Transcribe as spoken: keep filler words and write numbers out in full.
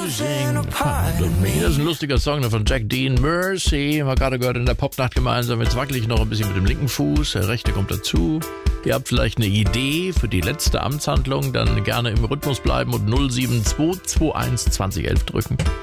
Losing Part of Me. Das ist ein lustiger Song von Jack Dean. Mercy, haben wir gerade gehört in der Popnacht gemeinsam. Jetzt wackel ich noch ein bisschen mit dem linken Fuß, der rechte kommt dazu. Ihr habt vielleicht eine Idee für die letzte Amtshandlung, dann gerne im Rhythmus bleiben und null sieben zwei zwei eins zwanzig elf drücken.